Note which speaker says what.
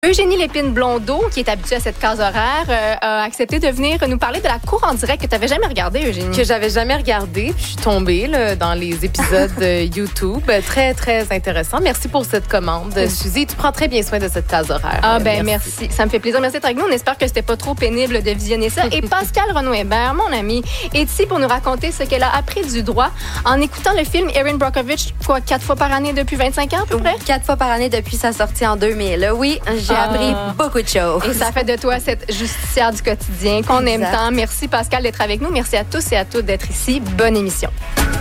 Speaker 1: Eugénie Lépine-Blondeau, qui est habituée à cette case horaire, a accepté de venir nous parler de la cour en direct que tu n'avais jamais regardée, Eugénie.
Speaker 2: Que j'avais jamais regardé. Je suis tombée là, dans les épisodes YouTube. Très, très intéressant. Merci pour cette commande. Suzy, tu prends très bien soin de cette case horaire.
Speaker 1: Ah ben merci. Ça me fait plaisir. Merci d'être avec nous. On espère que c'était pas trop pénible de visionner ça. Et Pascale Renaud-Hébert, mon amie, est ici pour nous raconter ce qu'elle a appris du droit en écoutant le film Erin Brockovich, 4 fois par année depuis 25 ans à peu près?
Speaker 3: 4 fois par année depuis sa sortie en 2000. Oui, j'ai appris beaucoup de choses.
Speaker 1: Et ça fait de toi cette justicière du quotidien qu'on aime tant. Merci Pascal d'être avec nous. Merci à tous et à toutes d'être ici. Bonne émission.